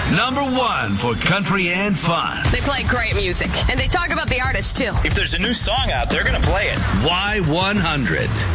Number one for country and fun. They play great music, and they talk about the artist, too. If there's a new song out, they're going to play it. Y100.